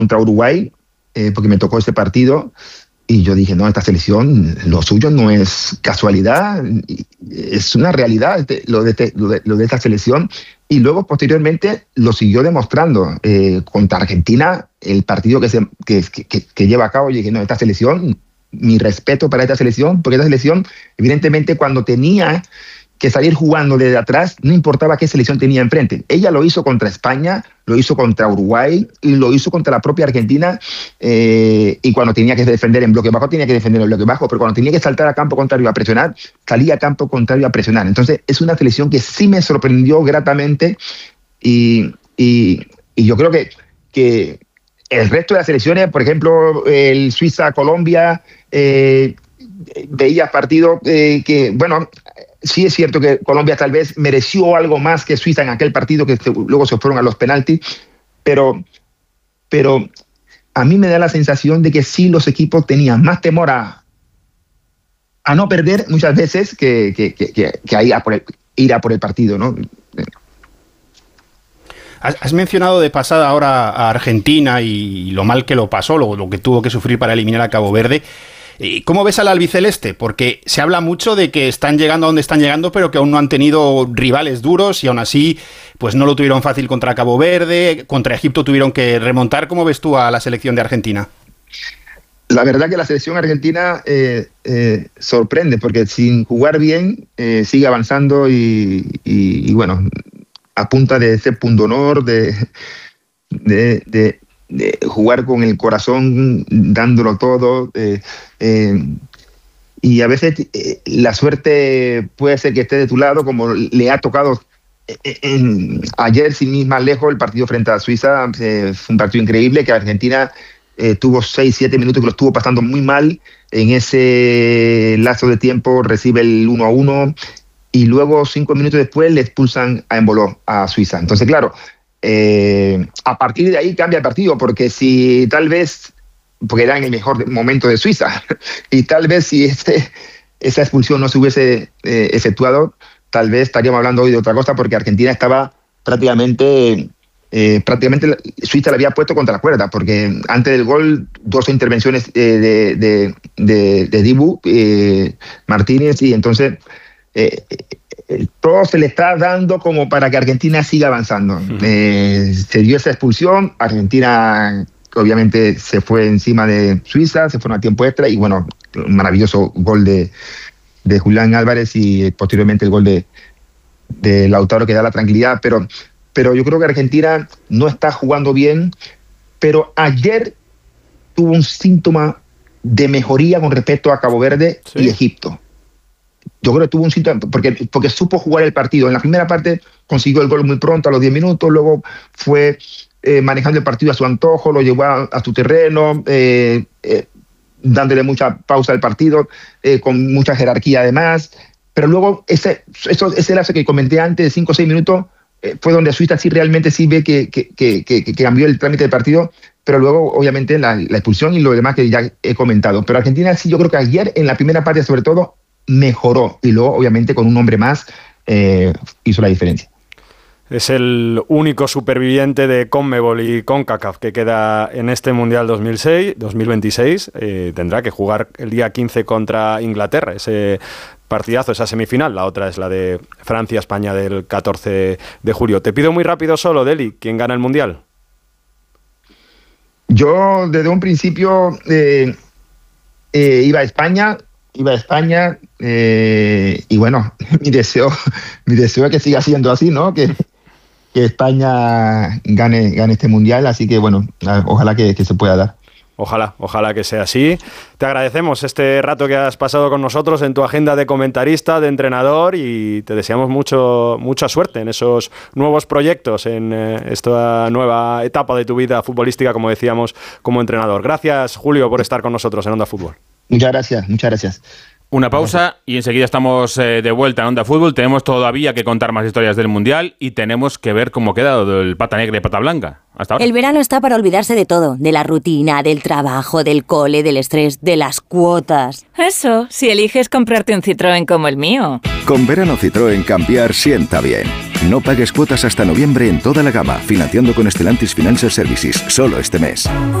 contra Uruguay, porque me tocó ese partido. Y yo dije, no, esta selección, lo suyo no es casualidad, es una realidad lo de esta selección. Y luego, posteriormente, lo siguió demostrando. Contra Argentina, el partido que lleva a cabo, yo dije, no, esta selección, mi respeto para esta selección, porque esta selección, evidentemente, cuando tenía que salir jugando desde atrás, no importaba qué selección tenía enfrente. Ella lo hizo contra España, lo hizo contra Uruguay y lo hizo contra la propia Argentina, y cuando tenía que defender en bloque bajo, tenía que defender en bloque bajo, pero cuando tenía que saltar a campo contrario a presionar, salía a campo contrario a presionar. Entonces, es una selección que sí me sorprendió gratamente y yo creo que el resto de las selecciones, por ejemplo, el Suiza-Colombia, veía partidos que, bueno, sí es cierto que Colombia tal vez mereció algo más que Suiza en aquel partido, que luego se fueron a los penaltis, pero a mí me da la sensación de que sí los equipos tenían más temor a no perder muchas veces que a ir a por el partido, ¿no? Has mencionado de pasada ahora a Argentina y lo mal que lo pasó, lo que tuvo que sufrir para eliminar a Cabo Verde. ¿Cómo ves al albiceleste? Porque se habla mucho de que están llegando a donde están llegando, pero que aún no han tenido rivales duros y aún así pues no lo tuvieron fácil contra Cabo Verde, contra Egipto tuvieron que remontar. ¿Cómo ves tú a la selección de Argentina? La verdad que la selección argentina sorprende, porque sin jugar bien sigue avanzando y bueno, a punta de ese pundonor, de jugar con el corazón, dándolo todo, y a veces la suerte puede ser que esté de tu lado, como le ha tocado ayer, sin ir más lejos, el partido frente a Suiza. Fue un partido increíble, que Argentina tuvo 6-7 minutos que lo estuvo pasando muy mal. En ese lazo de tiempo recibe el 1-1 y luego 5 minutos después le expulsan a Embolo, a Suiza. Entonces, claro, a partir de ahí cambia el partido, porque si tal vez, porque era en el mejor momento de Suiza, y tal vez si esa expulsión no se hubiese efectuado, tal vez estaríamos hablando hoy de otra cosa, porque Argentina estaba prácticamente Suiza le había puesto contra la cuerda, porque antes del gol 2 intervenciones de Dibu Martínez, y entonces todo se le está dando como para que Argentina siga avanzando. Se dio esa expulsión, Argentina obviamente se fue encima de Suiza, se fueron a tiempo extra, y bueno, un maravilloso gol de Julián Álvarez, y posteriormente el gol de Lautaro, que da la tranquilidad, pero yo creo que Argentina no está jugando bien, pero ayer tuvo un síntoma de mejoría con respecto a Cabo Verde y Egipto. Yo creo que tuvo un síntoma, porque supo jugar el partido. En la primera parte consiguió el gol muy pronto, a los 10 minutos, luego fue manejando el partido a su antojo, lo llevó a su terreno, dándole mucha pausa al partido, con mucha jerarquía además. Pero luego ese lazo que comenté antes, de 5 o 6 minutos, fue donde Suiza sí realmente sí ve que cambió el trámite del partido, pero luego obviamente la expulsión y lo demás que ya he comentado. Pero Argentina sí, yo creo que ayer en la primera parte sobre todo mejoró, y luego obviamente con un hombre más hizo la diferencia. Es el único superviviente de CONMEBOL y CONCACAF que queda en este Mundial 2026. Tendrá que jugar el día 15 contra Inglaterra, ese partidazo, esa semifinal. La otra es la de Francia-España del 14 de julio. Te pido muy rápido solo, Deli, ¿quién gana el Mundial? Yo desde un principio iba a España, y bueno, mi deseo es que siga siendo así, ¿no? Que España gane este Mundial, así que bueno, ojalá que se pueda dar. Ojalá que sea así. Te agradecemos este rato que has pasado con nosotros en tu agenda de comentarista, de entrenador, y te deseamos mucha suerte en esos nuevos proyectos, en esta nueva etapa de tu vida futbolística, como decíamos, como entrenador. Gracias, Julio, por estar con nosotros en Onda Fútbol. Muchas gracias. Una pausa y enseguida estamos de vuelta en Onda Fútbol. Tenemos todavía que contar más historias del Mundial y tenemos que ver cómo queda el pata negra y pata blanca. Hasta ahora. El verano está para olvidarse de todo, de la rutina, del trabajo, del cole, del estrés, de las cuotas. Eso, si eliges comprarte un Citroën como el mío. Con verano Citroën cambiar sienta bien. No pagues cuotas hasta noviembre en toda la gama, financiando con Stellantis Financial Services, solo este mes.